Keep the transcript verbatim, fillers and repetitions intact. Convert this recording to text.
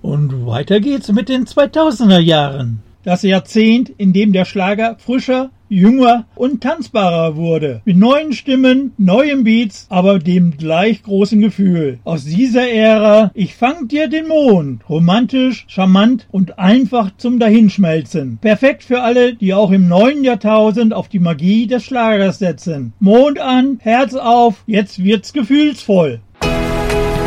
Und weiter geht's mit den zweitausender Jahren. Das Jahrzehnt, in dem der Schlager frischer, jünger und tanzbarer wurde. Mit neuen Stimmen, neuen Beats, aber dem gleich großen Gefühl. Aus dieser Ära, ich fang dir den Mond. Romantisch, charmant und einfach zum Dahinschmelzen. Perfekt für alle, die auch im neuen Jahrtausend auf die Magie des Schlagers setzen. Mond an, Herz auf, jetzt wird's gefühlsvoll.